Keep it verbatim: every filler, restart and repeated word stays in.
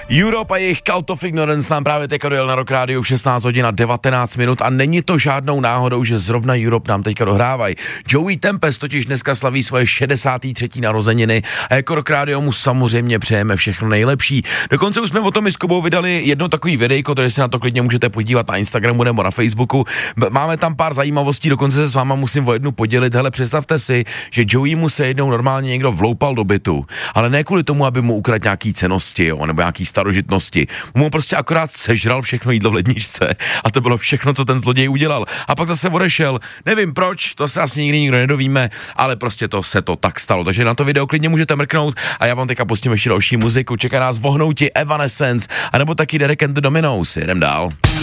Europe a jejich Cult of Ignorance nám právě teďka dojel na Rock Radio v šestnáct hodin a devatenáct minut a není to žádnou náhodou, že zrovna Europe nám teďka dohrávají. Joey Tempest totiž dneska slaví svoje šedesáté třetí narozeniny a jako Rock Radio mu samozřejmě přejeme všechno nejlepší. Dokonce už jsme o tom i s Kubou vydali jedno takový videjko, takže se na to klidně můžete podívat na Instagramu nebo na Facebooku. Máme tam pár zajímavostí, dokonce se s váma musím o jednu podělit. Hele, představte si, že Joey mu se jednou normálně někdo vloupal do bytu, ale ne kvůli tomu, aby mu ukradl nějaký cennosti, jo, nebo nějaký starožitnosti. Mu prostě akorát sežral všechno jídlo v ledničce a to bylo všechno, co ten zloděj udělal. A pak zase odešel. Nevím proč, to se asi nikdy nikdo nedovíme, ale prostě to se to tak stalo. Takže na to video klidně můžete mrknout a já vám teďka pustím ještě další muziku. Čeká nás vohnouti Evanescence, anebo taky Derek and the Dominos. Jedem dál.